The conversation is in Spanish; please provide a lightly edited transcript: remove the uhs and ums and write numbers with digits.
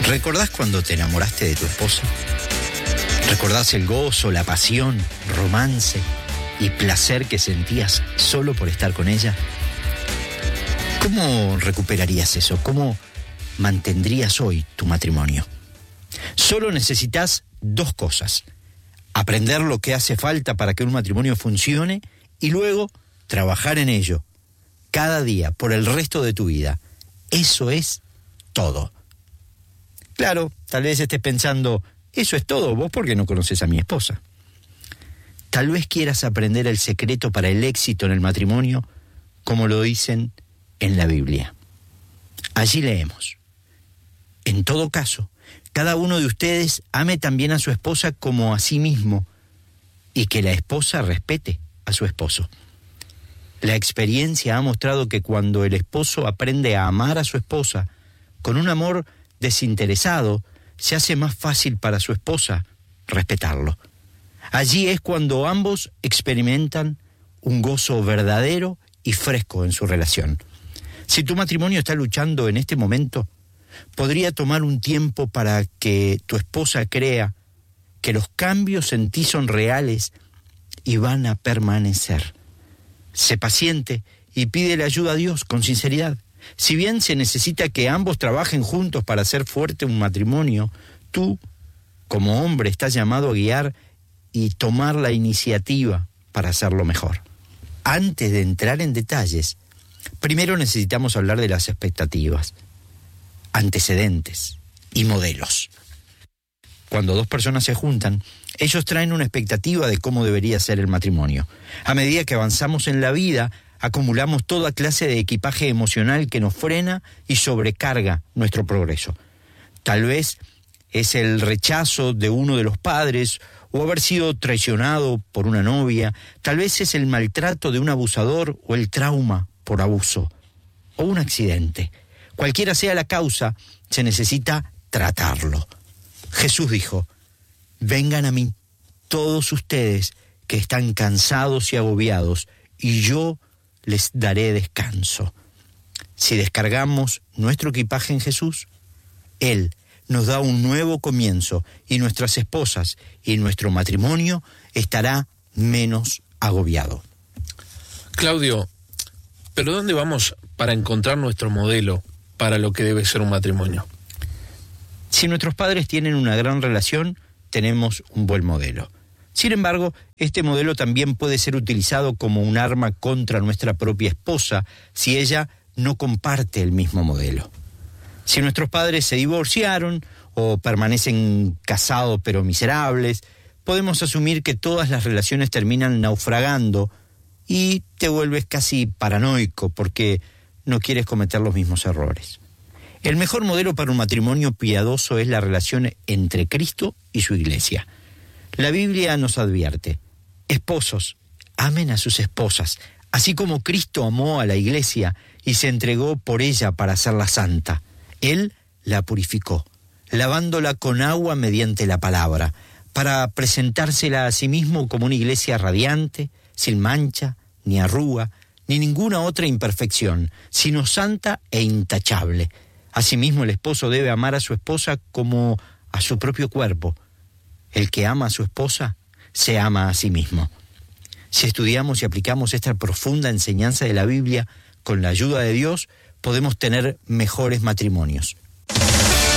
¿Recordás cuando te enamoraste de tu esposa? ¿Recordás el gozo, la pasión, romance y placer que sentías solo por estar con ella? ¿Cómo recuperarías eso? ¿Cómo mantendrías hoy tu matrimonio? Solo necesitas dos cosas: aprender lo que hace falta para que un matrimonio funcione y luego trabajar en ello cada día por el resto de tu vida. Eso es todo. Claro, tal vez estés pensando, eso es todo, vos porque no conoces a mi esposa. Tal vez quieras aprender el secreto para el éxito en el matrimonio, como lo dicen en la Biblia. Allí leemos: en todo caso, cada uno de ustedes ame también a su esposa como a sí mismo, y que la esposa respete a su esposo. La experiencia ha mostrado que cuando el esposo aprende a amar a su esposa con un amor desinteresado, se hace más fácil para su esposa respetarlo. Allí es cuando ambos experimentan un gozo verdadero y fresco en su relación. Si tu matrimonio está luchando en este momento, podría tomar un tiempo para que tu esposa crea que los cambios en ti son reales y van a permanecer. Sé paciente y pídele ayuda a Dios con sinceridad. Si bien se necesita que ambos trabajen juntos para hacer fuerte un matrimonio, tú, como hombre, estás llamado a guiar y tomar la iniciativa para hacerlo mejor. Antes de entrar en detalles, primero necesitamos hablar de las expectativas, antecedentes y modelos. Cuando dos personas se juntan, ellos traen una expectativa de cómo debería ser el matrimonio. A medida que avanzamos en la vida, acumulamos toda clase de equipaje emocional que nos frena y sobrecarga nuestro progreso. Tal vez es el rechazo de uno de los padres o haber sido traicionado por una novia. Tal vez es el maltrato de un abusador o el trauma por abuso o un accidente. Cualquiera sea la causa, se necesita tratarlo. Jesús dijo: vengan a mí todos ustedes que están cansados y agobiados, y yo les daré descanso. Si descargamos nuestro equipaje en Jesús, Él nos da un nuevo comienzo y nuestras esposas y nuestro matrimonio estará menos agobiado. Claudio, ¿pero dónde vamos para encontrar nuestro modelo para lo que debe ser un matrimonio? Si nuestros padres tienen una gran relación, tenemos un buen modelo. Sin embargo, este modelo también puede ser utilizado como un arma contra nuestra propia esposa si ella no comparte el mismo modelo. Si nuestros padres se divorciaron o permanecen casados pero miserables, podemos asumir que todas las relaciones terminan naufragando y te vuelves casi paranoico porque no quieres cometer los mismos errores. El mejor modelo para un matrimonio piadoso es la relación entre Cristo y su iglesia. La Biblia nos advierte: esposos, amen a sus esposas, así como Cristo amó a la iglesia y se entregó por ella para hacerla santa. Él la purificó, lavándola con agua mediante la palabra, para presentársela a sí mismo como una iglesia radiante, sin mancha, ni arruga, ni ninguna otra imperfección, sino santa e intachable. Asimismo, el esposo debe amar a su esposa como a su propio cuerpo. El que ama a su esposa se ama a sí mismo. Si estudiamos y aplicamos esta profunda enseñanza de la Biblia, con la ayuda de Dios, podemos tener mejores matrimonios.